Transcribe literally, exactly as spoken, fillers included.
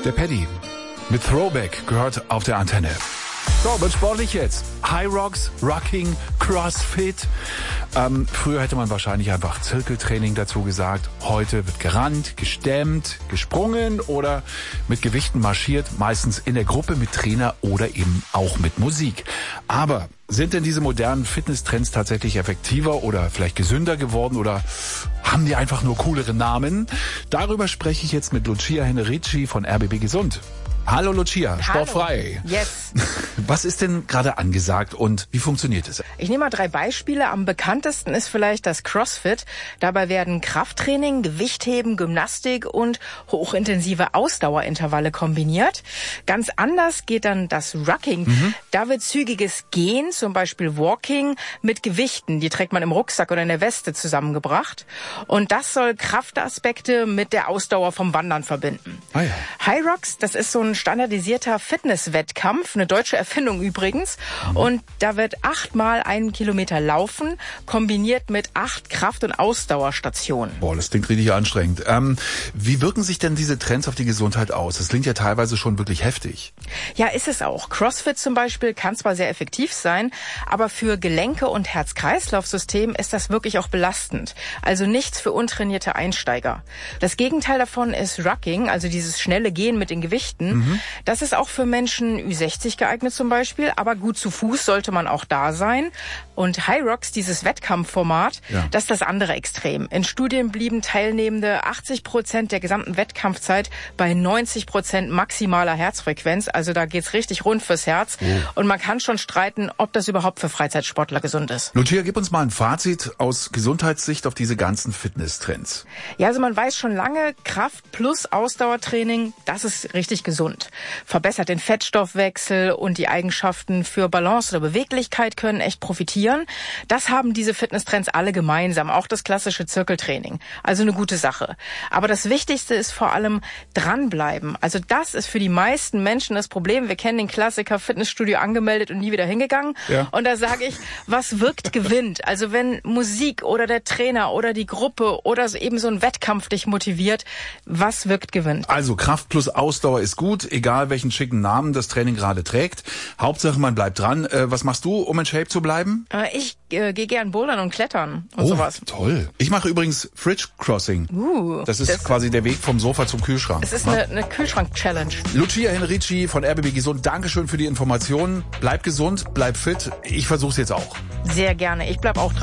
Der Paddy mit Throwback gehört auf der Antenne. So, wird sportlich jetzt. High Rocks, Rocking, Crossfit. Ähm, früher hätte man wahrscheinlich einfach Zirkeltraining dazu gesagt. Heute wird gerannt, gestemmt, gesprungen oder mit Gewichten marschiert. Meistens in der Gruppe mit Trainer oder eben auch mit Musik. Aber sind denn diese modernen Fitnesstrends tatsächlich effektiver oder vielleicht gesünder geworden oder haben die einfach nur coolere Namen? Darüber spreche ich jetzt mit Lucia Hennerici von R B B Gesund. Hallo Lucia, sportfrei. Hallo. Yes. Was ist denn gerade angesagt und wie funktioniert es? Ich nehme mal drei Beispiele. Am bekanntesten ist vielleicht das CrossFit. Dabei werden Krafttraining, Gewichtheben, Gymnastik und hochintensive Ausdauerintervalle kombiniert. Ganz anders geht dann das Rucking. Mhm. Da wird zügiges Gehen, zum Beispiel Walking, mit Gewichten. Die trägt man im Rucksack oder in der Weste zusammengebracht. Und das soll Kraftaspekte mit der Ausdauer vom Wandern verbinden. Ah ja. High Rocks, das ist so ein standardisierter Fitnesswettkampf, eine deutsche Erfindung übrigens. Mhm. Und da wird achtmal einen Kilometer laufen, kombiniert mit acht Kraft- und Ausdauerstationen. Boah, das klingt richtig anstrengend. Ähm, wie wirken sich denn diese Trends auf die Gesundheit aus? Das klingt ja teilweise schon wirklich heftig. Ja, ist es auch. CrossFit zum Beispiel kann zwar sehr effektiv sein, aber für Gelenke und Herz-Kreislauf-System ist das wirklich auch belastend. Also nichts für untrainierte Einsteiger. Das Gegenteil davon ist Rucking, also dieses schnelle Gehen mit den Gewichten. Mhm. Das ist auch für Menschen Ü sechzig geeignet zum Beispiel, aber gut zu Fuß sollte man auch da sein. Und High Rocks, dieses Wettkampfformat, ja. Das ist das andere Extrem. In Studien blieben Teilnehmende achtzig Prozent der gesamten Wettkampfzeit bei neunzig Prozent maximaler Herzfrequenz. Also da geht's richtig rund fürs Herz. Oh. Und man kann schon streiten, ob das überhaupt für Freizeitsportler gesund ist. Lucia, gib uns mal ein Fazit aus Gesundheitssicht auf diese ganzen Fitnesstrends. Ja, also man weiß schon lange, Kraft plus Ausdauertraining, das ist richtig gesund. Verbessert den Fettstoffwechsel und die Eigenschaften für Balance oder Beweglichkeit können echt profitieren. Das haben diese Fitnesstrends alle gemeinsam, auch das klassische Zirkeltraining. Also eine gute Sache. Aber das Wichtigste ist vor allem dranbleiben. Also das ist für die meisten Menschen das Problem. Wir kennen den Klassiker, Fitnessstudio angemeldet und nie wieder hingegangen. Ja. Und da sage ich, was wirkt, gewinnt. Also wenn Musik oder der Trainer oder die Gruppe oder eben so ein Wettkampf dich motiviert, was wirkt, gewinnt. Also Kraft plus Ausdauer ist gut, egal welchen schicken Namen das Training gerade trägt. Hauptsache, man bleibt dran. Äh, was machst du, um in Shape zu bleiben? Äh, ich äh, gehe gern bouldern und klettern und oh, sowas. Toll. Ich mache übrigens Fridge Crossing. Uh, das ist das quasi der Weg vom Sofa zum Kühlschrank. Es ist eine, eine Kühlschrank-Challenge. Lucia Hennerici von R B B Gesund, Dankeschön für die Informationen. Bleib gesund, bleib fit. Ich versuch's jetzt auch. Sehr gerne. Ich bleib auch dran.